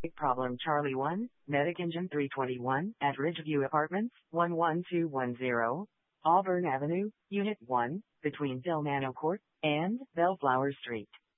Problem Charlie 1, Medic Engine 321, at Ridgeview Apartments, 11210, Auburn Avenue, Unit 1, between Delmano Court and Bellflower Street.